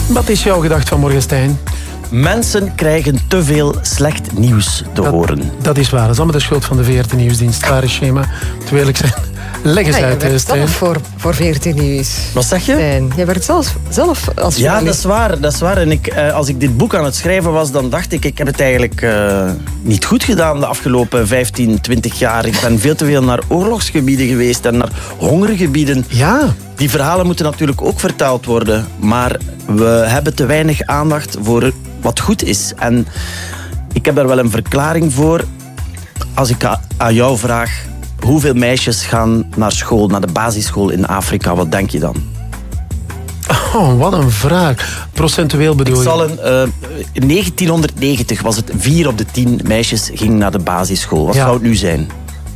Wat is jouw gedachte van morgen, Stijn? Mensen krijgen te veel slecht nieuws te horen. Dat is waar. Dat is allemaal de schuld van de VRT Nieuwsdienst. Ware schema. Terwijl ik zijn. Leg eens uit, je Stijn. werd zelf voor VRT Nieuws. Wat zeg je? Stijn, je werd zelf als Ja, journalist. dat is waar. En als ik dit boek aan het schrijven was, dan dacht ik heb het eigenlijk niet goed gedaan de afgelopen 15, 20 jaar. Ik ben veel te veel naar oorlogsgebieden geweest en naar hongergebieden. Ja. Die verhalen moeten natuurlijk ook vertaald worden. Maar we hebben te weinig aandacht voor wat goed is. En ik heb daar wel een verklaring voor. Als ik aan jou vraag, hoeveel meisjes gaan naar school, naar de basisschool in Afrika? Wat denk je dan? Oh, wat een vraag. Procentueel bedoel je? In 1990 was het 4 op de 10 meisjes gingen naar de basisschool. Wat zou het nu zijn?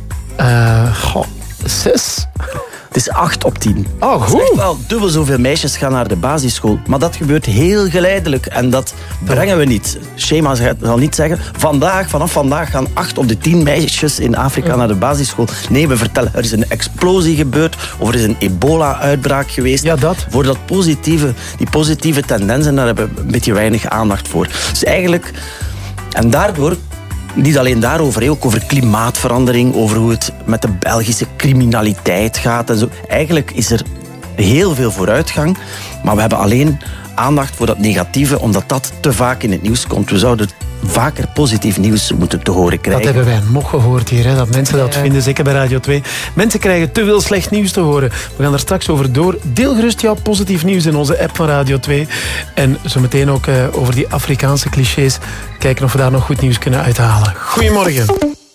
6? Het is 8 op 10. Oh, goed. Echt wel dubbel zoveel meisjes gaan naar de basisschool. Maar dat gebeurt heel geleidelijk. En dat brengen we niet. Schema zal niet zeggen, vanaf vandaag gaan 8 op de 10 meisjes in Afrika naar de basisschool. Nee, we vertellen, er is een explosie gebeurd. Of er is een ebola-uitbraak geweest. Ja, dat. Voor die positieve tendensen, daar hebben we een beetje weinig aandacht voor. Dus eigenlijk, en daardoor, niet alleen daarover, ook over klimaatverandering, over hoe het met de Belgische criminaliteit gaat en zo. Eigenlijk is er heel veel vooruitgang, maar we hebben alleen aandacht voor dat negatieve, omdat dat te vaak in het nieuws komt. We zouden vaker positief nieuws moeten te horen krijgen. Dat hebben wij nog gehoord hier, hè, dat mensen dat vinden, zeker bij Radio 2. Mensen krijgen te veel slecht nieuws te horen. We gaan er straks over door. Deel gerust jouw positief nieuws in onze app van Radio 2. En zometeen ook over die Afrikaanse clichés. Kijken of we daar nog goed nieuws kunnen uithalen. Goedemorgen.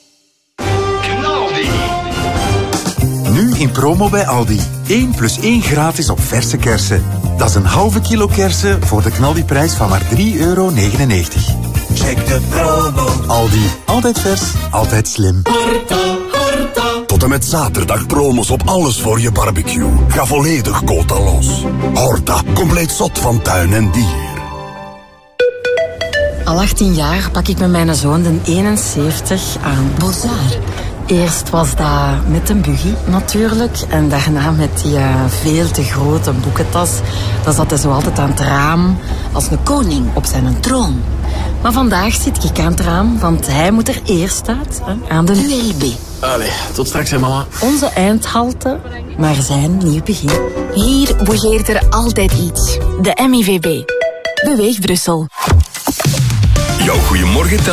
Nu in promo bij Aldi. 1 + 1 gratis op verse kersen. Dat is een halve kilo kersen voor de knaldiprijs van maar €3,99. Check de promo. Aldi. Altijd vers, altijd slim. Tot en met zaterdag promos op alles voor je barbecue. Ga volledig quota los. Horta, compleet zot van tuin en dier. Al 18 jaar pak ik met mijn zoon de 71 aan Bozar. Eerst was dat met een buggy natuurlijk. En daarna met die veel te grote boekentas. Dan zat hij zo altijd aan het raam als een koning op zijn troon. Maar vandaag zit ik aan het raam, want hij moet er eerst uit, aan de ULB. Allee, tot straks hè mama. Onze eindhalte, maar zijn nieuw begin. Hier bougeert er altijd iets. De MIVB. Beweeg Brussel. Jouw goeiemorgen